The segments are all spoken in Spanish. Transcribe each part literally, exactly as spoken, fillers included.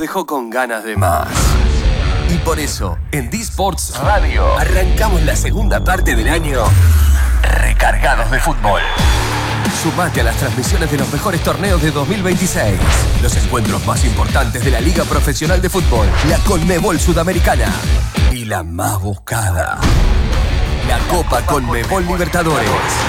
dejó con ganas de más. Y por eso, en D-Sports Radio, arrancamos la segunda parte del año recargados de fútbol. Sumate a las transmisiones de los mejores torneos de dos mil veintiséis. Los encuentros más importantes de la Liga Profesional de Fútbol, la Conmebol Sudamericana y la más buscada, la Copa Conmebol Libertadores.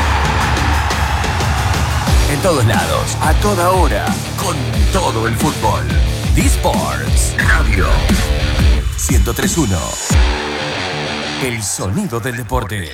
En todos lados, a toda hora, con todo el fútbol. D-Sports Radio ciento tres punto uno. El sonido del deporte.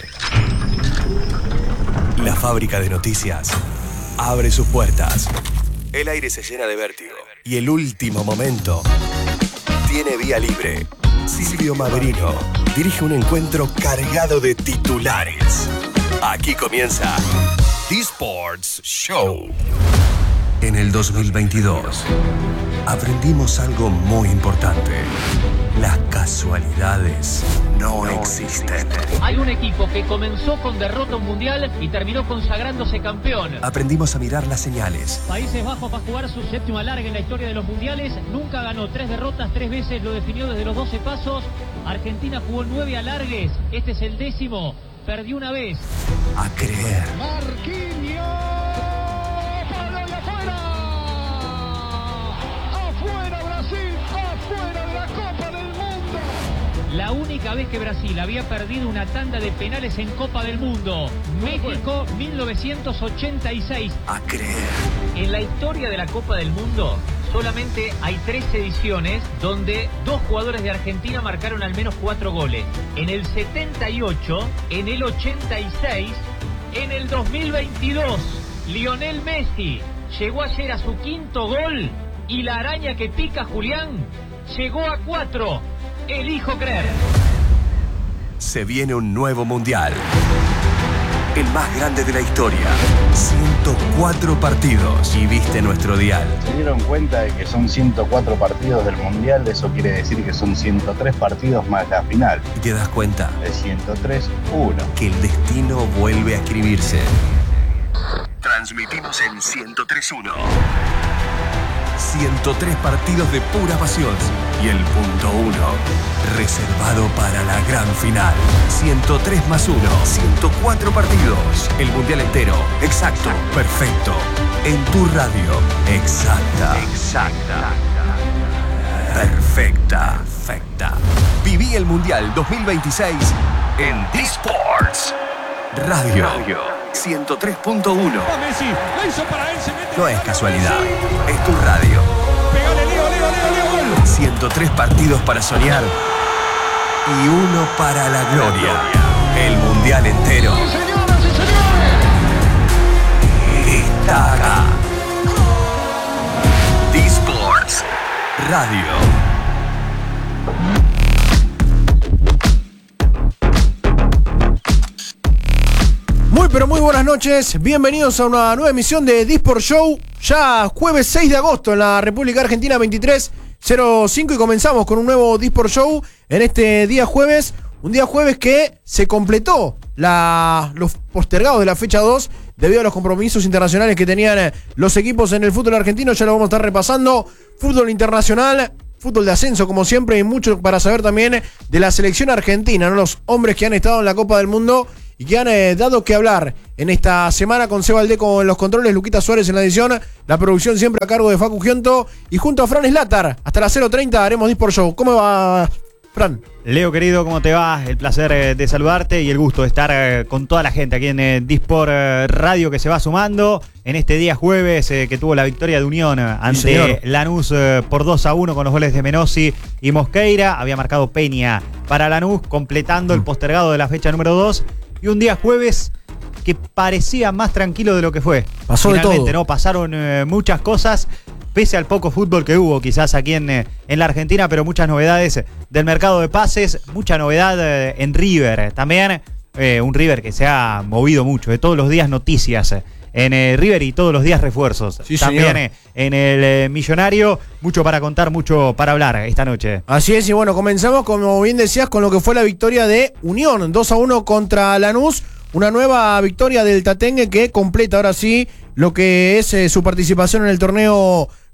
La fábrica de noticias abre sus puertas. El aire se llena de vértigo. Y el último momento tiene vía libre. Silvio Maverino dirige un encuentro cargado de titulares. Aquí comienza D-Sports Show. En el dos mil veintidós aprendimos algo muy importante. Las casualidades no existen. Hay un equipo que comenzó con derrota mundial y terminó consagrándose campeón. Aprendimos a mirar las señales. Países Bajos va a jugar su séptimo alargue en la historia de los mundiales. Nunca ganó, tres derrotas, tres veces lo definió desde los doce pasos. Argentina jugó nueve alargues, este es el décimo. Perdió una vez. A creer. Marquinhos. ¡Para y afuera! ¡Afuera Brasil! ¡Afuera de la Copa del Mundo! La única vez que Brasil había perdido una tanda de penales en Copa del Mundo. México, mil novecientos ochenta y seis. A creer. En la historia de la Copa del Mundo solamente hay tres ediciones donde dos jugadores de Argentina marcaron al menos cuatro goles. En el setenta y ocho, en el ochenta y seis, en el dos mil veintidós. Lionel Messi llegó ayer a su quinto gol y la araña que pica Julián llegó a cuatro. Elijo creer. Se viene un nuevo mundial. El más grande de la historia. ciento cuatro partidos. Y viste nuestro dial. Se dieron cuenta de que son ciento cuatro partidos del mundial. Eso quiere decir que son ciento tres partidos más la final. Y te das cuenta De ciento tres, uno. que el destino vuelve a escribirse. Transmitimos en ciento tres punto uno. ciento tres partidos de pura pasión. Y el punto uno, reservado para la gran final. ciento tres más uno, ciento cuatro partidos. El mundial entero. Exacto. Perfecto. En tu radio. Exacta. Exacta. Perfecta. Perfecta. Viví el mundial dos mil veintiséis en D-Sports Radio. Radio. ciento tres punto uno. No es casualidad. Es tu radio. Pegale, Leo, Leo, Leo, Leo, gol. ciento tres partidos para soñar y uno para la gloria. El mundial entero Sí, señoras y señores. está acá. D-Sports Radio. Muy pero muy buenas noches, bienvenidos a una nueva emisión de D-Sports Show. Ya jueves seis de agosto en la República Argentina, veintitrés cero cinco, y comenzamos con un nuevo D-Sports Show en este día jueves. Un día jueves que se completó la, los postergados de la fecha dos debido a los compromisos internacionales que tenían los equipos en el fútbol argentino. Ya lo vamos a estar repasando. Fútbol internacional, fútbol de ascenso como siempre, y mucho para saber también de la selección argentina, ¿no? Los hombres que han estado en la Copa del Mundo y que han eh, dado que hablar en esta semana, con Seba Aldeco en los controles, Luquita Suárez en la edición, la producción siempre a cargo de Facu Giunto, y junto a Fran Slatar, hasta las cero treinta haremos D-Sports Show. ¿Cómo va, Fran? Leo, querido, ¿cómo te va? El placer eh, de saludarte y el gusto de estar eh, con toda la gente aquí en eh, D-Sport eh, Radio, que se va sumando en este día jueves eh, que tuvo la victoria de Unión eh, ante señor. Lanús eh, por dos a uno con los goles de Menossi y Mosqueira. Había marcado Peña para Lanús, completando el postergado de la fecha número dos. Y un día jueves que parecía más tranquilo de lo que fue. Pasó de Finalmente, todo. ¿no? Pasaron eh, muchas cosas, pese al poco fútbol que hubo quizás aquí en, eh, en la Argentina, pero muchas novedades del mercado de pases, mucha novedad eh, en River. También eh, un River que se ha movido mucho, de todos los días noticias eh, en eh, River y todos los días refuerzos. Sí, También señor. eh, en el eh, Millonario, mucho para contar, mucho para hablar esta noche. Así es, y bueno, comenzamos, como bien decías, con lo que fue la victoria de Unión, dos a uno contra Lanús. Una nueva victoria del Tatengue que completa ahora sí lo que es eh, su participación en el torneo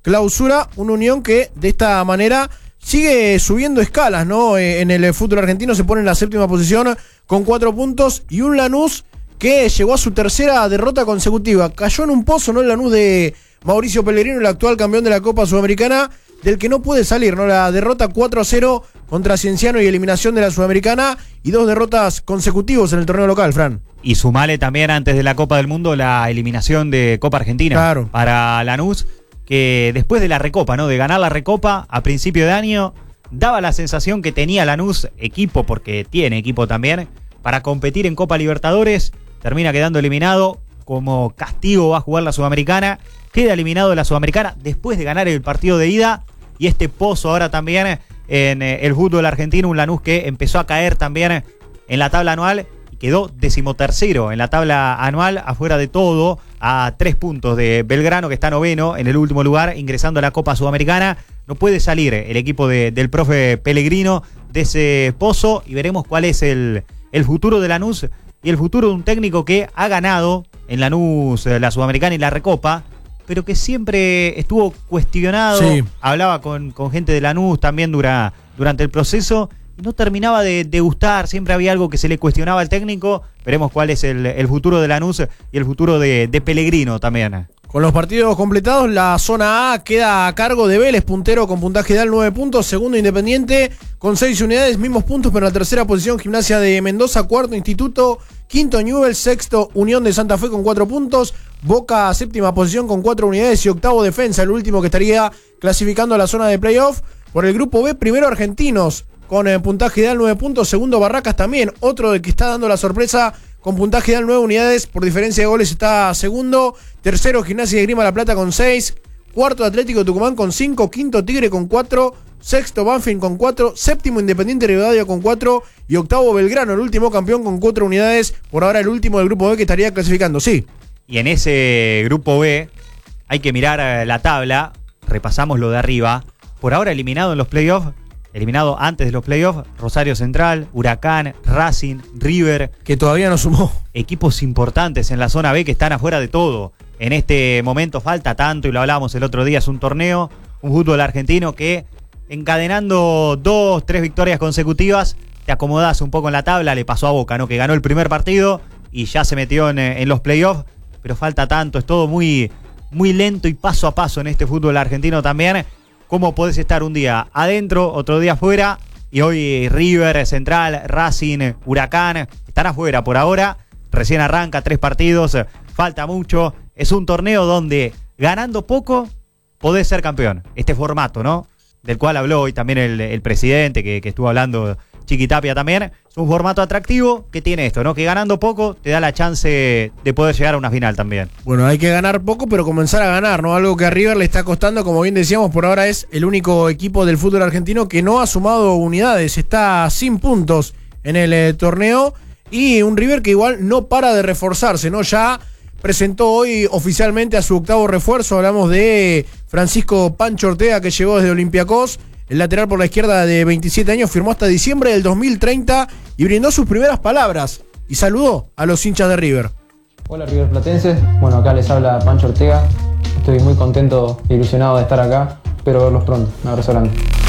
clausura, una Unión que de esta manera sigue subiendo escalas, ¿no? Eh, en el fútbol argentino se pone en la séptima posición con cuatro puntos y un Lanús que llegó a su tercera derrota consecutiva. Cayó en un pozo, ¿no? El Lanús de Mauricio Pellegrino, el actual campeón de la Copa Sudamericana, del que no puede salir, ¿no? La derrota cuatro a cero contra Cienciano y eliminación de la Sudamericana y dos derrotas consecutivas en el torneo local, Fran. Y sumale también antes de la Copa del Mundo la eliminación de Copa Argentina claro. para Lanús, que después de la Recopa, ¿no? De ganar la Recopa a principio de año, daba la sensación que tenía Lanús equipo, porque tiene equipo también, para competir en Copa Libertadores. Termina quedando eliminado, como castigo va a jugar la Sudamericana, queda eliminado de la Sudamericana después de ganar el partido de ida, y este pozo ahora también en el fútbol argentino, un Lanús que empezó a caer también en la tabla anual y quedó decimotercero en la tabla anual, afuera de todo, a tres puntos de Belgrano, que está noveno en el último lugar, ingresando a la Copa Sudamericana. No puede salir el equipo de, del profe Pellegrino de ese pozo, y veremos cuál es el, el futuro de Lanús y el futuro de un técnico que ha ganado en Lanús la Sudamericana y la Recopa, pero que siempre estuvo cuestionado. Sí. Hablaba con, con gente de Lanús también dura, durante el proceso, y no terminaba de, de gustar. Siempre había algo que se le cuestionaba al técnico. Veremos cuál es el, el futuro de Lanús y el futuro de, de Pellegrino también. Con los partidos completados, la zona A queda a cargo de Vélez, puntero con puntaje ideal nueve puntos, segundo Independiente con seis unidades, mismos puntos, pero en la tercera posición Gimnasia de Mendoza, cuarto Instituto, quinto Newell's, sexto Unión de Santa Fe con cuatro puntos, Boca séptima posición con cuatro unidades y octavo Defensa, el último que estaría clasificando a la zona de playoff. Por el grupo B, primero Argentinos con eh, puntaje ideal nueve puntos, segundo Barracas también, otro del que está dando la sorpresa con puntaje ideal nueve unidades, por diferencia de goles está segundo, tercero Gimnasia de Grima La Plata con seis, cuarto Atlético Tucumán con cinco, quinto Tigre con cuatro, sexto Banfield con cuatro, séptimo Independiente Rivadavia con cuatro y octavo Belgrano, el último campeón con cuatro unidades, por ahora el último del grupo B que estaría clasificando, sí. Y en ese grupo B hay que mirar la tabla, repasamos lo de arriba, por ahora eliminado en los playoffs, eliminado antes de los playoffs, Rosario Central, Huracán, Racing, River. Que todavía no sumó. Equipos importantes en la zona B que están afuera de todo. En este momento falta tanto, y lo hablábamos el otro día, es un torneo, un fútbol argentino que encadenando dos, tres victorias consecutivas, te acomodás un poco en la tabla. Le pasó a Boca, ¿no? Que ganó el primer partido y ya se metió en, en los playoffs, pero falta tanto, es todo muy, muy lento y paso a paso en este fútbol argentino también. ¿Cómo podés estar un día adentro, otro día afuera? Y hoy River, Central, Racing, Huracán están afuera por ahora. Recién arranca, tres partidos, falta mucho. Es un torneo donde ganando poco podés ser campeón. Este formato, ¿no? Del cual habló hoy también el, el presidente, que, que estuvo hablando Chiquitapia también. Es un formato atractivo que tiene esto, ¿no? Que ganando poco te da la chance de poder llegar a una final también. Bueno, hay que ganar poco, pero comenzar a ganar, ¿no? Algo que a River le está costando, como bien decíamos, por ahora es el único equipo del fútbol argentino que no ha sumado unidades, está sin puntos en el eh, torneo, y un River que igual no para de reforzarse, ¿no? Ya presentó hoy oficialmente a su octavo refuerzo, hablamos de Francisco Pancho Ortega, que llegó desde Olympiacos. El lateral por la izquierda de veintisiete años firmó hasta diciembre del dos mil treinta y brindó sus primeras palabras y saludó a los hinchas de River. Hola River Platenses, bueno, acá les habla Pancho Ortega. Estoy muy contento e ilusionado de estar acá, espero verlos pronto. Un abrazo grande.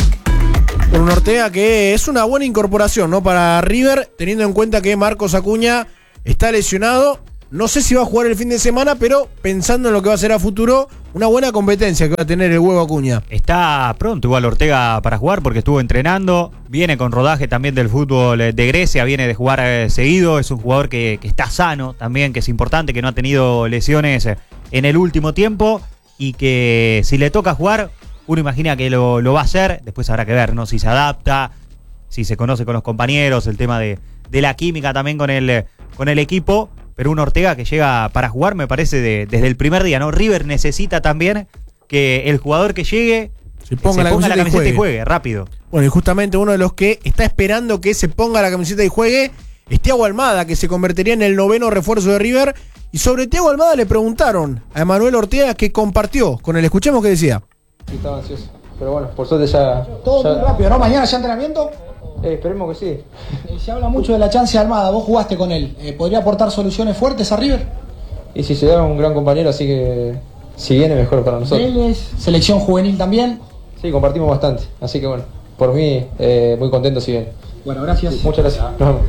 Con un Ortega que es una buena incorporación, ¿no? Para River, teniendo en cuenta que Marcos Acuña está lesionado. No sé si va a jugar el fin de semana, pero pensando en lo que va a ser a futuro, una buena competencia que va a tener el huevo Acuña. Está pronto igual Ortega para jugar porque estuvo entrenando, viene con rodaje también del fútbol de Grecia, viene de jugar eh, seguido, es un jugador que, que está sano también, que es importante, que no ha tenido lesiones en el último tiempo y que si le toca jugar, uno imagina que lo, lo va a hacer, después habrá que ver, ¿no? Si se adapta, si se conoce con los compañeros, el tema de, de la química también con el, con el equipo. Pero un Ortega que llega para jugar, me parece, de, desde el primer día, ¿no? River necesita también que el jugador que llegue se ponga, se la, ponga camiseta la camiseta y juegue. y juegue, rápido. Bueno, y justamente uno de los que está esperando que se ponga la camiseta y juegue es Thiago Almada, que se convertiría en el noveno refuerzo de River. Y sobre Thiago Almada le preguntaron a Emanuel Ortega, que compartió con él. Escuchemos qué decía. Sí, estaba ansioso, pero bueno, por suerte ya... Todo ya... muy rápido, ¿no? ¿Mañana ya entrenamiento? Eh, esperemos que sí. Eh, se habla mucho de la chance de Almada, vos jugaste con él. Eh, ¿Podría aportar soluciones fuertes a River? Y si se da un gran compañero, así que si viene, mejor para nosotros. Vélez, selección juvenil también. Sí, compartimos bastante. Así que bueno, por mí, eh, muy contento si viene. Bueno, gracias. Sí, muchas gracias. Nos vemos.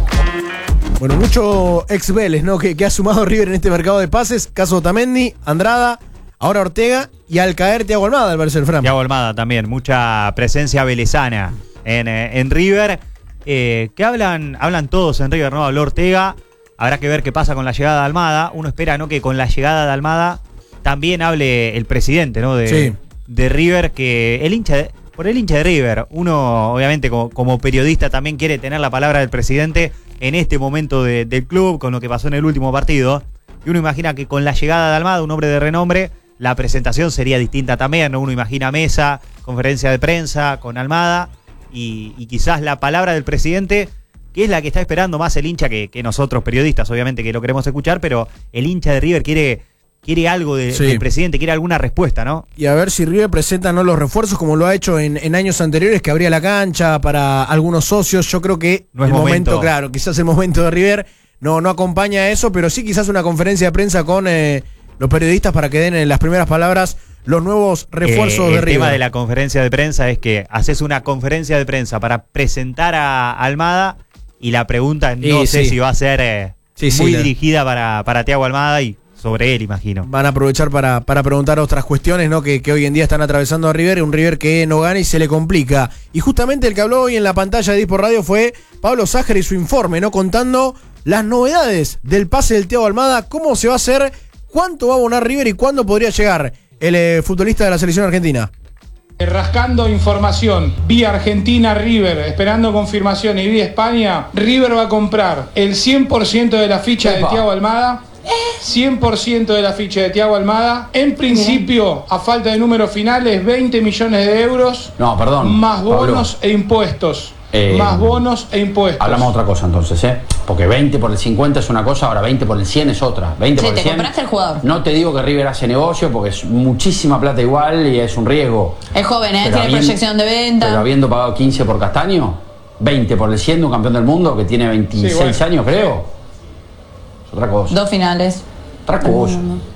Bueno, mucho ex Vélez, ¿no? Que, que ha sumado River en este mercado de pases. Caso Otamendi, Andrada, ahora Ortega y al caer Thiago Almada, al parecer, Fran. Thiago Almada también, mucha presencia velezana en, eh, en River. Eh, que hablan, hablan todos en River, ¿no? Habló Ortega. Habrá que ver qué pasa con la llegada de Almada. Uno espera, ¿no? Que con la llegada de Almada también hable el presidente, ¿no? De, sí. de River, que el hincha de, por el hincha de River, uno obviamente como, como periodista también quiere tener la palabra del presidente en este momento de, del club, con lo que pasó en el último partido. Y uno imagina que con la llegada de Almada, un hombre de renombre, la presentación sería distinta también, ¿no? Uno imagina mesa, conferencia de prensa con Almada y, y quizás la palabra del presidente, que es la que está esperando más el hincha que, que nosotros periodistas, obviamente que lo queremos escuchar, pero el hincha de River quiere, quiere algo de, sí. del presidente, quiere alguna respuesta, ¿no? Y a ver si River presenta, ¿no?, los refuerzos como lo ha hecho en, en años anteriores, que abría la cancha para algunos socios. Yo creo que no es el momento. momento, claro, quizás el momento de River no, no acompaña a eso, pero sí quizás una conferencia de prensa con eh, los periodistas para que den en las primeras palabras los nuevos refuerzos eh, de el River. El tema de la conferencia de prensa es que haces una conferencia de prensa para presentar a Almada y la pregunta no y, sé sí. si va a ser eh, sí, muy sí, dirigida para, para Thiago Almada y sobre él, imagino. Van a aprovechar para, para preguntar otras cuestiones, ¿no?, que, que hoy en día están atravesando a River, un River que no gana y se le complica. Y justamente el que habló hoy en la pantalla de Dispo Radio fue Pablo Sájer y su informe, ¿no?, contando las novedades del pase del Thiago Almada, cómo se va a hacer, cuánto va a abonar River y cuándo podría llegar el eh, futbolista de la selección argentina. Rascando información, vía Argentina River, esperando confirmación, y vía España, River va a comprar el cien por ciento de la ficha de Thiago Almada, cien por ciento de la ficha de Thiago Almada, en principio, a falta de números finales, veinte millones de euros, no, perdón, más bonos Pablo. e impuestos. Eh, más bonos e impuestos. Hablamos de otra cosa entonces, ¿eh? Porque veinte por el cincuenta es una cosa, ahora veinte por el cien es otra. veinte Sí, por el te cien. compraste el jugador. No te digo que River hace negocio porque es muchísima plata igual y es un riesgo. Es joven, ¿eh? Pero Tiene habiendo- proyección de venta. Pero habiendo pagado quince por Castaño, veinte por el cien de un campeón del mundo que tiene veintiséis Sí, bueno. años, creo. Es otra cosa. Dos finales. Otra cosa.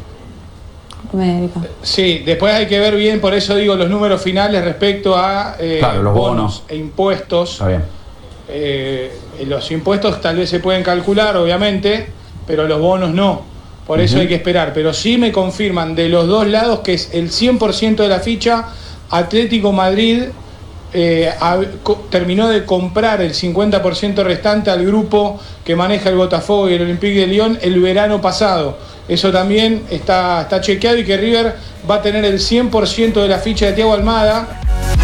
Médica. Sí, después hay que ver bien, por eso digo los números finales respecto a eh, Claro, los bonos. e impuestos. Está bien. Eh, los impuestos tal vez se pueden calcular, obviamente, pero los bonos no. Por eso Ujú. hay que esperar. Pero sí me confirman de los dos lados que es el cien por ciento de la ficha. Atlético Madrid eh, ha- co- terminó de comprar el cincuenta por ciento restante al grupo que maneja el Botafogo y el Olympique de Lyon el verano pasado. Eso también está, está chequeado, y que River va a tener el cien por ciento de la ficha de Thiago Almada.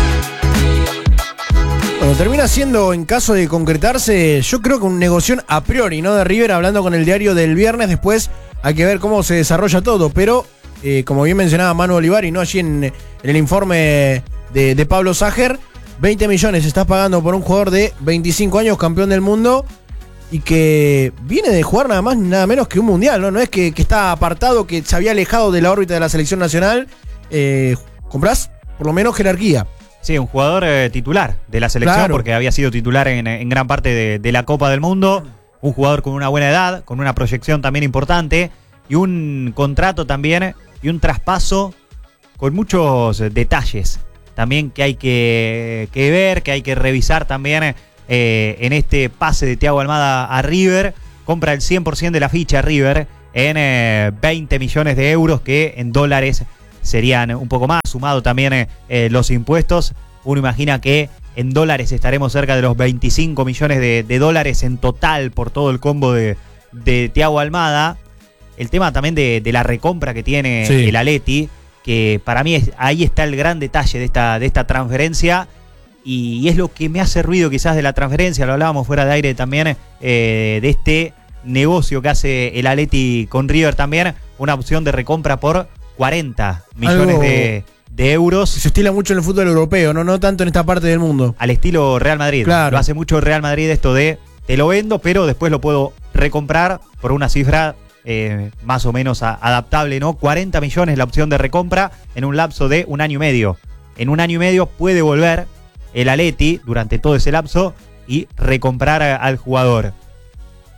Bueno, termina siendo, en caso de concretarse, yo creo que un negocio a priori, ¿no?, de River, hablando con el diario del viernes. Después hay que ver cómo se desarrolla todo, pero eh, como bien mencionaba Manu Olivari, ¿no?, allí en, en el informe de, de Pablo Sájer, veinte millones estás pagando por un jugador de veinticinco años, campeón del mundo, y que viene de jugar nada más ni nada menos que un mundial, ¿no? No es que, que está apartado, que se había alejado de la órbita de la selección nacional. Eh, comprás por lo menos jerarquía. Sí, un jugador eh, titular de la selección, Claro. porque había sido titular en, en gran parte de, de la Copa del Mundo. Un jugador con una buena edad, con una proyección también importante, y un contrato también, y un traspaso con muchos eh, detalles también que hay que, que ver, que hay que revisar también eh, en este pase de Thiago Almada a River. Compra el cien por ciento de la ficha River en eh, veinte millones de euros, que en dólares serían un poco más, sumado también eh, eh, los impuestos. Uno imagina que en dólares estaremos cerca de los veinticinco millones de, de dólares en total por todo el combo de, de Thiago Almada. El tema también de, de la recompra que tiene Sí. el Atleti, que para mí es, ahí está el gran detalle de esta, de esta transferencia, y, y es lo que me hace ruido quizás de la transferencia. Lo hablábamos fuera de aire también, eh, de este negocio que hace el Atleti con River también, una opción de recompra por cuarenta millones Algo de, de euros. Se estila mucho en el fútbol europeo, no, no tanto en esta parte del mundo. Al estilo Real Madrid. Claro. Lo hace mucho Real Madrid, esto de te lo vendo, pero después lo puedo recomprar por una cifra eh, más o menos a, adaptable, ¿no? cuarenta millones la opción de recompra en un lapso de un año y medio. En un año y medio puede volver el Atleti durante todo ese lapso y recomprar a- al jugador.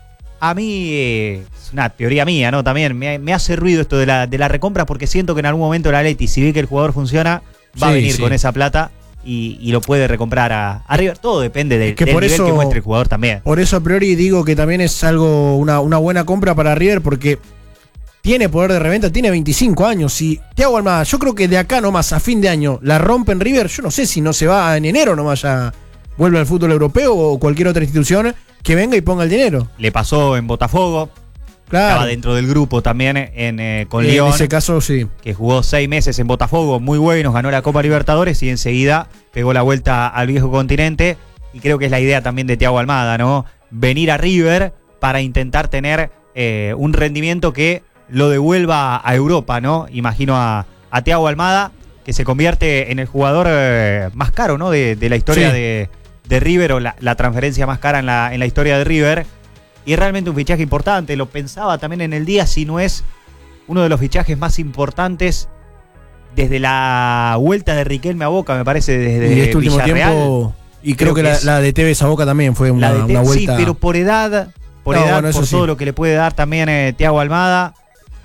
A mí, eh, es una teoría mía, ¿no? También me, me hace ruido esto de la, de la recompra porque siento que en algún momento el Atleti, si ve que el jugador funciona, va Sí, a venir sí. con esa plata y, y lo puede recomprar a, a River. Todo depende del, Es que del por nivel eso- que muestre el jugador también. Por eso a priori digo que también es algo, una, una buena compra para River porque tiene poder de reventa, tiene veinticinco años. Y Thiago Almada, yo creo que de acá nomás a fin de año la rompe en River. Yo no sé si no se va en enero nomás ya vuelve al fútbol europeo o cualquier otra institución que venga y ponga el dinero. Le pasó en Botafogo. Claro. Estaba dentro del grupo también en, eh, con En Lyon. ese caso, sí. Que jugó seis meses en Botafogo, muy buenos, ganó la Copa Libertadores y enseguida pegó la vuelta al viejo continente. Y creo que es la idea también de Thiago Almada, ¿no? Venir a River para intentar tener eh, un rendimiento que lo devuelva a Europa, ¿no? Imagino a, a Thiago Almada, que se convierte en el jugador eh, más caro, ¿no? De, de la historia Sí. de, de River, o la, la transferencia más cara en la, en la historia de River. Y es realmente un fichaje importante. Lo pensaba también en el día, si no es uno de los fichajes más importantes desde la vuelta de Riquelme a Boca, me parece, desde Y este último Villarreal. tiempo. Y creo, Creo que, que la, es- la de Tevez a Boca también fue una, La de Te- una vuelta. Sí, pero por edad, por No, edad, bueno, eso por sí. todo lo que le puede dar también eh, Thiago Almada,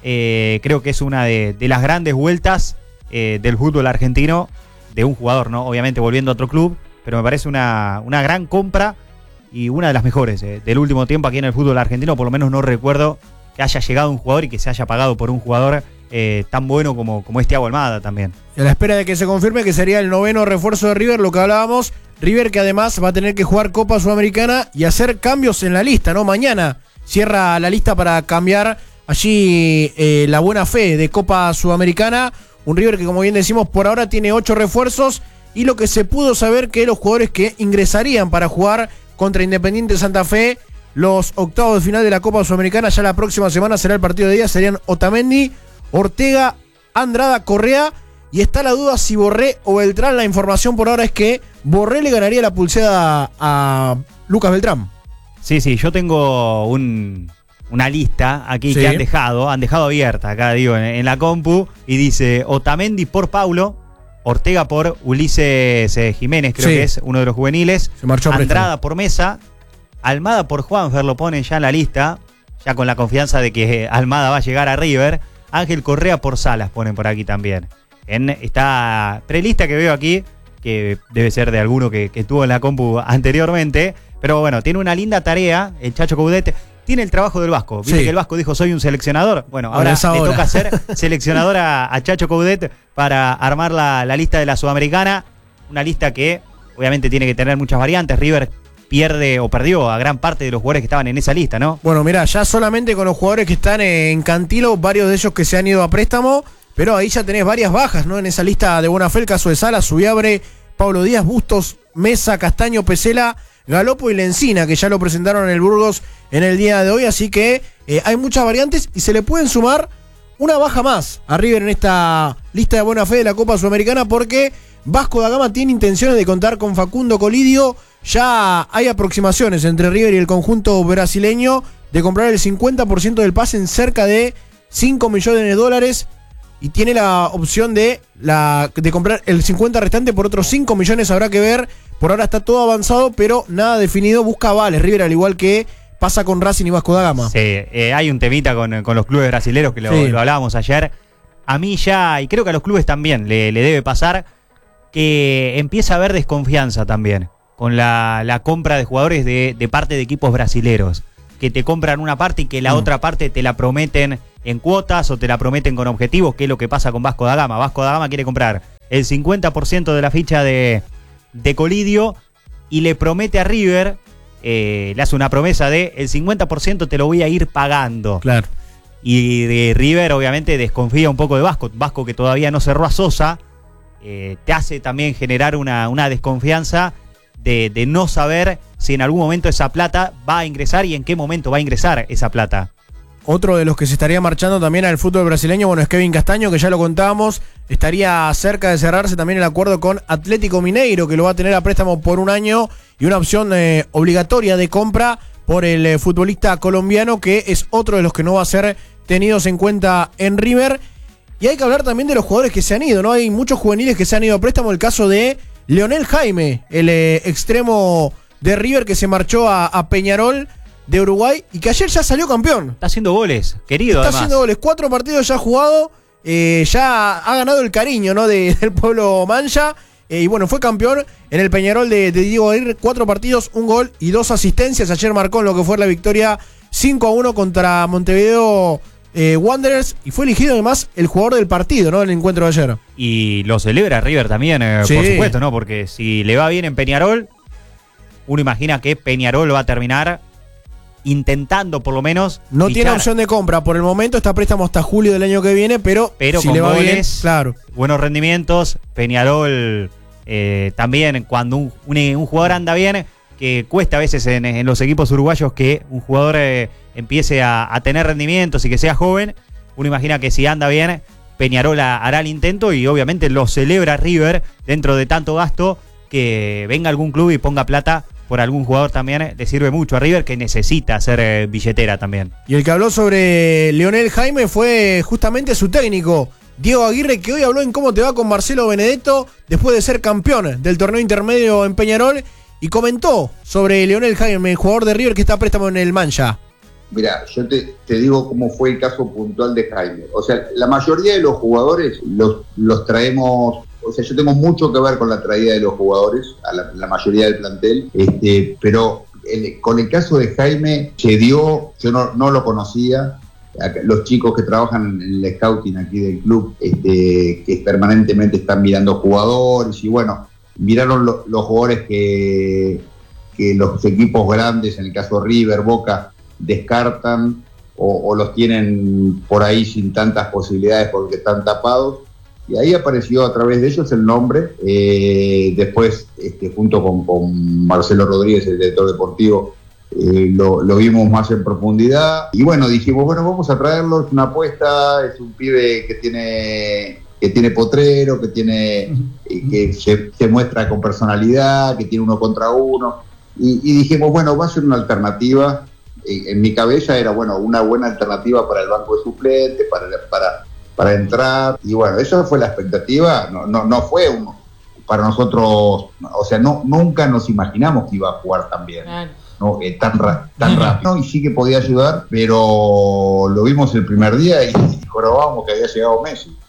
eh, creo que es una de, de las grandes vueltas eh, del fútbol argentino de un jugador, ¿no? Obviamente volviendo a otro club, pero me parece una, una gran compra y una de las mejores eh, del último tiempo aquí en el fútbol argentino. Por lo menos no recuerdo que haya llegado un jugador y que se haya pagado por un jugador eh, tan bueno como, como es Thiago Almada también. Y a la espera de que se confirme que sería el noveno refuerzo de River, lo que hablábamos. River que además va a tener que jugar Copa Sudamericana y hacer cambios en la lista, ¿no? Mañana cierra la lista para cambiar allí eh, la buena fe de Copa Sudamericana. Un River que, como bien decimos, por ahora tiene ocho refuerzos y lo que se pudo saber que los jugadores que ingresarían para jugar contra Independiente Santa Fe los octavos de final de la Copa Sudamericana, ya la próxima semana será el partido de día, serían Otamendi, Ortega, Andrada, Correa. Y está la duda si Borré o Beltrán. La información por ahora es que Borré le ganaría la pulseada a Lucas Beltrán. Sí, sí, yo tengo un, una lista aquí Sí. que han dejado, han dejado abierta acá, digo, en, en la compu, y dice Otamendi por Paulo, Ortega por Ulises eh, Jiménez, creo Sí. que es uno de los juveniles, Se marchó a préstamo. Andrada por Mesa, Almada por Juanfer, lo ponen ya en la lista, ya con la confianza de que eh, Almada va a llegar a River, Ángel Correa por Salas ponen por aquí también. En esta prelista que veo aquí, que debe ser de alguno que, que tuvo en la compu anteriormente, pero bueno, tiene una linda tarea el Chacho Coudet. Tiene el trabajo del Vasco. Viste Sí. que el Vasco dijo soy un seleccionador. Bueno, Ahora ahora, es ahora. le toca ser seleccionador a, a Chacho Coudet para armar la, la lista de la Sudamericana. Una lista que obviamente tiene que tener muchas variantes. River pierde o perdió a gran parte de los jugadores que estaban en esa lista, ¿no? Bueno, mirá, ya solamente con los jugadores que están en Cantilo, varios de ellos que se han ido a préstamo, pero ahí ya tenés varias bajas, ¿no? En esa lista de buena fe, el caso de Sala, Subiabre, Pablo Díaz, Bustos, Mesa, Castaño, Pesela, Galopo y Lencina, que ya lo presentaron en el Burgos en el día de hoy, así que eh, hay muchas variantes y se le pueden sumar una baja más a River en esta lista de buena fe de la Copa Sudamericana, porque Vasco da Gama tiene intenciones de contar con Facundo Colidio. Ya hay aproximaciones entre River y el conjunto brasileño de comprar el cincuenta por ciento del pase en cerca de cinco millones de dólares y tiene la opción de, la, de comprar el cincuenta restante por otros cinco millones. Habrá que ver, por ahora está todo avanzado, pero nada definido. Busca avales River, al igual que pasa con Racing y Vasco da Gama. Sí, eh, hay un temita con, con los clubes brasileños que lo, Sí. lo hablábamos ayer. A mí ya, y creo que a los clubes también le, le debe pasar, que empieza a haber desconfianza también con la, la compra de jugadores de, de parte de equipos brasileros, que te compran una parte y que la Mm. otra parte te la prometen en cuotas o te la prometen con objetivos, que es lo que pasa con Vasco da Gama. Vasco da Gama quiere comprar el cincuenta por ciento de la ficha de, de Colidio y le promete a River, eh, le hace una promesa de el cincuenta por ciento te lo voy a ir pagando. Claro. Y de River obviamente desconfía un poco de Vasco. Vasco que todavía no cerró a Sosa, eh, te hace también generar una, una desconfianza de, de no saber si en algún momento esa plata va a ingresar y en qué momento va a ingresar esa plata. Otro de los que se estaría marchando también al fútbol brasileño, bueno, es Kevin Castaño, que ya lo contábamos, estaría cerca de cerrarse también el acuerdo con Atlético Mineiro, que lo va a tener a préstamo por un año y una opción eh, obligatoria de compra por el eh, futbolista colombiano, que es otro de los que no va a ser tenidos en cuenta en River. Y hay que hablar también de los jugadores que se han ido, ¿no? Hay muchos juveniles que se han ido a préstamo, el caso de Leonel Jaime, el eh, extremo de River que se marchó a, a Peñarol. de Uruguay y que ayer ya salió campeón. Está haciendo goles, querido. Está además. haciendo goles, cuatro partidos ya jugado, eh, ya ha ganado el cariño, ¿no? de, del pueblo mancha. Eh, y bueno, fue campeón en el Peñarol de, de Diego Aguirre, cuatro partidos, un gol y dos asistencias. Ayer marcó en lo que fue la victoria cinco a uno contra Montevideo eh, Wanderers y fue elegido además el jugador del partido, ¿no? El encuentro de ayer. Y lo celebra River también, eh, Sí. por supuesto, ¿no? Porque si le va bien en Peñarol, uno imagina que Peñarol va a terminar intentando por lo menos No fichar, tiene opción de compra, por el momento está préstamo hasta julio del año que viene, pero, pero si con le va goles, bien, claro. buenos rendimientos. Peñarol eh, también, cuando un, un, un jugador anda bien, que cuesta a veces en, en los equipos uruguayos que un jugador eh, empiece a, a tener rendimientos y que sea joven, uno imagina que si anda bien, Peñarol hará el intento y obviamente lo celebra River dentro de tanto gasto, que venga algún club y ponga plata por algún jugador también le sirve mucho a River, que necesita hacer eh, billetera también. Y el que habló sobre Leonel Jaime fue justamente su técnico, Diego Aguirre, que hoy habló en Cómo te va con Marcelo Benedetto después de ser campeón del torneo intermedio en Peñarol y comentó sobre Leonel Jaime, el jugador de River que está a préstamo en el Mancha. Mirá, yo te, te digo cómo fue el caso puntual de Jaime. O sea, la mayoría de los jugadores los, los traemos. O sea, yo tengo mucho que ver con la traída de los jugadores, a la, la mayoría del plantel, este, pero el, con el caso de Jaime se dio, yo no, no lo conocía, los chicos que trabajan en el scouting aquí del club, este, que permanentemente están mirando jugadores, y bueno, miraron lo, los jugadores que, que los equipos grandes, en el caso River, Boca, descartan o, o los tienen por ahí sin tantas posibilidades porque están tapados. Y ahí apareció a través de ellos el nombre, eh, después este, junto con, con Marcelo Rodríguez, el director deportivo, eh, lo, lo vimos más en profundidad y bueno, dijimos, bueno, vamos a traerlo, es una apuesta, es un pibe que tiene, que tiene potrero, que tiene eh, que se, se muestra con personalidad, que tiene uno contra uno, y, y dijimos, bueno, va a ser una alternativa, eh, en mi cabeza era, bueno, una buena alternativa para el banco de suplentes, para, para para entrar, y bueno, eso fue la expectativa, no, no, no fue un, para nosotros, o sea, no, nunca nos imaginamos que iba a jugar tan bien, claro. no, eh, tan, ra, tan rápido, y sí que podía ayudar, pero lo vimos el primer día y jorobamos que había llegado Messi.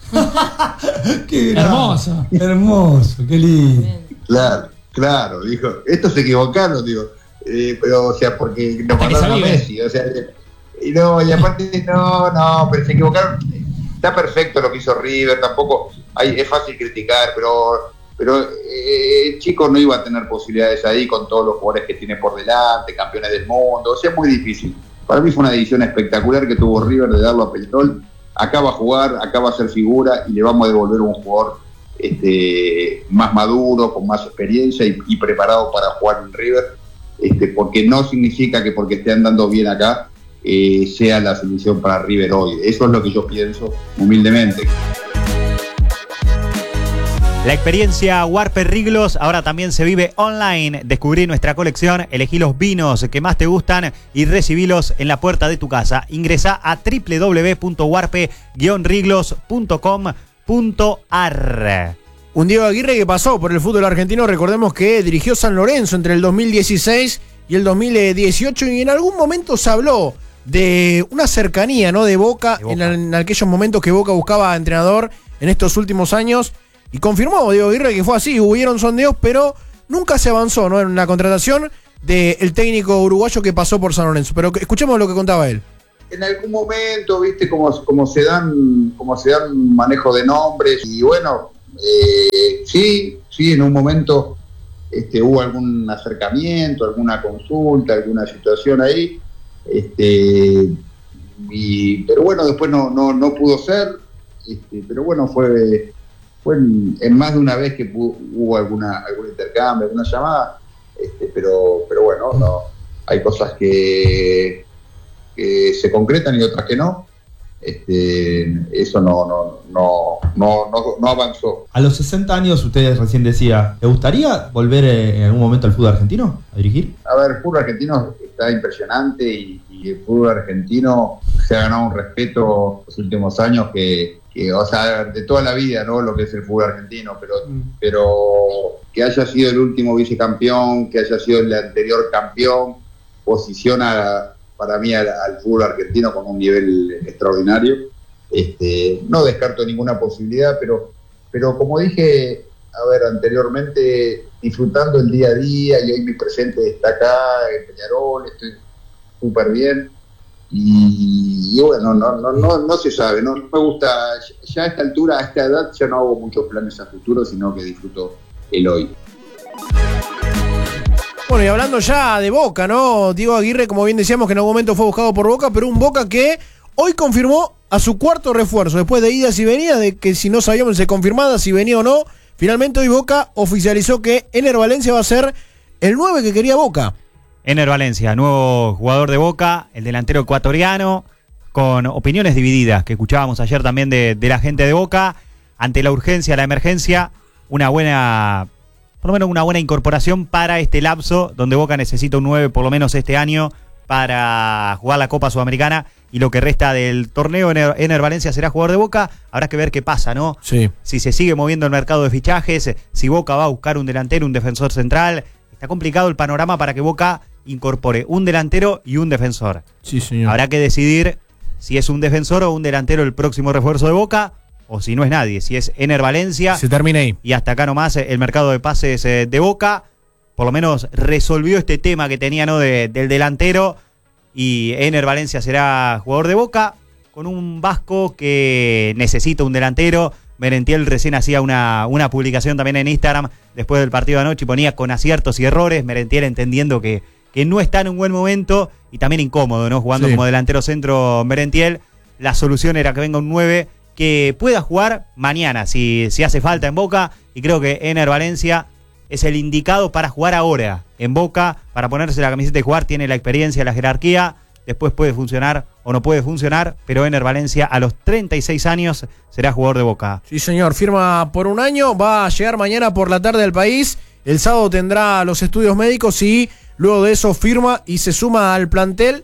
Qué hermoso, hermoso, qué lindo. Claro, claro, dijo, estos se equivocaron, digo, eh, pero, o sea, porque nos mandaron a Messi, o sea, y no, y aparte, no, no, pero se equivocaron. Está perfecto lo que hizo River, tampoco hay, es fácil criticar, pero pero eh, el chico no iba a tener posibilidades ahí con todos los jugadores que tiene por delante, campeones del mundo, o sea, es muy difícil. Para mí fue una decisión espectacular que tuvo River de darlo a Peñarol. Acá va a jugar, acá va a ser figura y le vamos a devolver un jugador este, más maduro, con más experiencia y, y preparado para jugar en River, este, porque no significa que porque esté andando bien acá, Eh, sea la solución para River hoy. Eso es lo que yo pienso humildemente. La experiencia Warper Riglos ahora también se vive online. Descubrí nuestra colección, elegí los vinos que más te gustan y recibilos en la puerta de tu casa. Ingresá a doble u doble u doble u punto warpe guion riglos punto com punto a r. Un Diego Aguirre que pasó por el fútbol argentino, recordemos que dirigió San Lorenzo entre el dos mil dieciséis y el dos mil dieciocho y en algún momento se habló de una cercanía, ¿no? de Boca, de Boca. En, en aquellos momentos que Boca buscaba entrenador en estos últimos años y confirmó Diego Aguirre que fue así, hubieron sondeos, pero nunca se avanzó, ¿no? en la contratación del técnico uruguayo que pasó por San Lorenzo. Pero escuchemos lo que contaba él. En algún momento, viste, como, como se dan como se dan manejo de nombres y bueno, eh, sí, sí, en un momento este, hubo algún acercamiento, alguna consulta, alguna situación ahí. Este, y, pero bueno, después no, no, no pudo ser, este, pero bueno, fue, fue en, en más de una vez que pudo, hubo alguna, algún intercambio, alguna llamada, este, pero, pero bueno, no, hay cosas que, que se concretan y otras que no. Este, eso no, no, no, no, no, no avanzó. A los sesenta años, usted recién decía, ¿le gustaría volver en algún momento al fútbol argentino a dirigir? A ver, el fútbol argentino está impresionante y, y el fútbol argentino se ha ganado un respeto los últimos años que, que, o sea, de toda la vida, ¿no? Lo que es el fútbol argentino, pero, mm. pero que haya sido el último vicecampeón, que haya sido el anterior campeón, posiciona para mí al, al fútbol argentino con un nivel extraordinario. Este, no descarto ninguna posibilidad, pero, pero como dije, a ver, anteriormente, disfrutando el día a día, y hoy mi presente está acá en Peñarol, estoy súper bien, y, y bueno, no, no, no, no se sabe, no, no me gusta, ya a esta altura, a esta edad, ya no hago muchos planes a futuro, sino que disfruto el hoy. Bueno, y hablando ya de Boca, ¿no? Diego Aguirre, como bien decíamos, que en algún momento fue buscado por Boca, pero un Boca que hoy confirmó a su cuarto refuerzo, después de idas y venidas, de que si no sabíamos si confirmada, si venía o no. Finalmente hoy Boca oficializó que Ener Valencia va a ser el nueve que quería Boca. Ener Valencia, nuevo jugador de Boca, el delantero ecuatoriano, con opiniones divididas que escuchábamos ayer también de, de la gente de Boca. Ante la urgencia, la emergencia, una buena, por lo menos una buena incorporación para este lapso, donde Boca necesita un nueve por lo menos este año para jugar la Copa Sudamericana, y lo que resta del torneo. Ener, Ener Valencia será jugador de Boca. Habrá que ver qué pasa, ¿no? Sí. Si se sigue moviendo el mercado de fichajes, si Boca va a buscar un delantero, un defensor central. Está complicado el panorama para que Boca incorpore un delantero y un defensor. Sí, señor. Habrá que decidir si es un defensor o un delantero el próximo refuerzo de Boca, o si no es nadie, si es Ener Valencia. Se termina ahí. Y hasta acá nomás el mercado de pases de Boca, por lo menos resolvió este tema que tenía, ¿no? De, del delantero, y Ener Valencia será jugador de Boca, con un vasco que necesita un delantero. Merentiel recién hacía una, una publicación también en Instagram después del partido de anoche y ponía con aciertos y errores. Merentiel entendiendo que, que no está en un buen momento y también incómodo, ¿no? Jugando sí. como delantero centro Merentiel. La solución era que venga un nueve que pueda jugar mañana si, si hace falta en Boca, y creo que Ener Valencia es el indicado para jugar ahora en Boca, para ponerse la camiseta y jugar. Tiene la experiencia, la jerarquía. Después puede funcionar o no puede funcionar, pero Ener Valencia a los treinta y seis años será jugador de Boca. Sí, señor, firma por un año, va a llegar mañana por la tarde al país, el sábado tendrá los estudios médicos y luego de eso firma y se suma al plantel.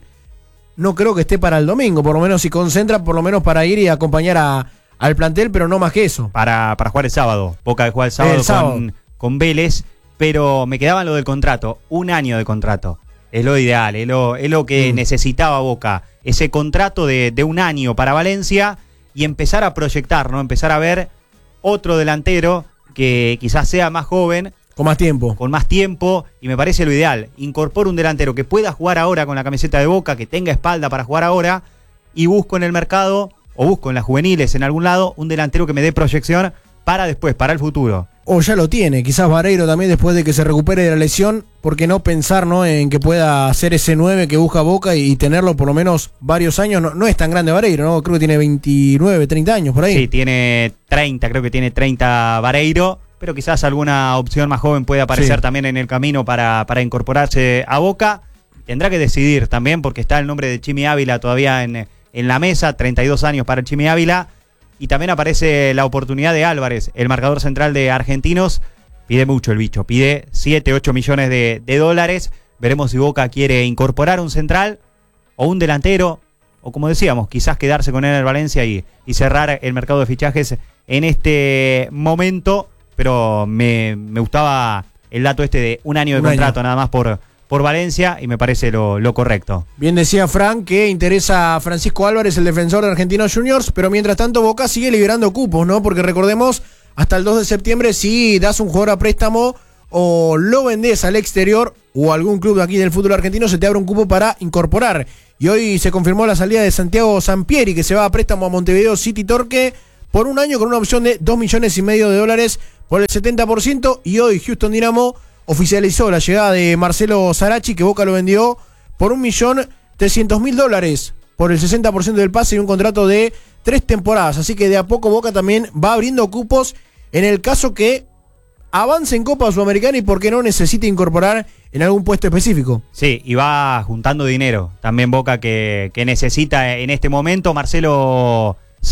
No creo que esté para el domingo, por lo menos si concentra, por lo menos para ir y acompañar a, al plantel, pero no más que eso. Para, para jugar el sábado, Boca de jugar el sábado, el sábado. Con, con Vélez, pero me quedaba lo del contrato, un año de contrato. Es lo ideal, es lo, es lo que mm. necesitaba Boca, ese contrato de, de un año para Valencia, y empezar a proyectar, ¿no? Empezar a ver otro delantero que quizás sea más joven. Con más tiempo. Con más tiempo, y me parece lo ideal. Incorporo un delantero que pueda jugar ahora con la camiseta de Boca, que tenga espalda para jugar ahora, y busco en el mercado, o busco en las juveniles en algún lado, un delantero que me dé proyección para después, para el futuro. O ya lo tiene, quizás Vareiro también después de que se recupere de la lesión, ¿por qué no pensar, ¿no? en que pueda hacer ese nueve que busca Boca y, y tenerlo por lo menos varios años? No, no es tan grande Vareiro, ¿no? Creo que tiene veintinueve, treinta años por ahí. Sí, tiene treinta, creo que tiene treinta Vareiro, pero quizás alguna opción más joven puede aparecer sí. también en el camino para, para incorporarse a Boca. Tendrá que decidir también, porque está el nombre de Chimi Ávila todavía en, en la mesa, treinta y dos años para el Chimi Ávila. Y también aparece la oportunidad de Álvarez, el marcador central de Argentinos. Pide mucho el bicho, pide siete, ocho millones de, de dólares. Veremos si Boca quiere incorporar un central o un delantero, o como decíamos, quizás quedarse con Ener Valencia y, y cerrar el mercado de fichajes en este momento. Pero me, me gustaba el dato este de un año de un contrato año. nada más por... por Valencia, y me parece lo, lo correcto. Bien decía Frank que interesa a Francisco Álvarez, el defensor de Argentinos Juniors, pero mientras tanto Boca sigue liberando cupos, ¿no? Porque recordemos, hasta el dos de septiembre, si das un jugador a préstamo o lo vendés al exterior o a algún club de aquí del fútbol argentino, se te abre un cupo para incorporar. Y hoy se confirmó la salida de Santiago Sampieri, que se va a préstamo a Montevideo City Torque por un año con una opción de dos millones y medio de dólares por el setenta por ciento, y hoy Houston Dynamo oficializó la llegada de Marcelo Sarachi, que Boca lo vendió por un millón trescientos mil dólares por el sesenta por ciento del pase y un contrato de tres temporadas. Así que de a poco Boca también va abriendo cupos en el caso que avance en Copa Sudamericana y por qué no necesite incorporar en algún puesto específico. Sí, y va juntando dinero. También Boca que, que necesita en este momento. Marcelo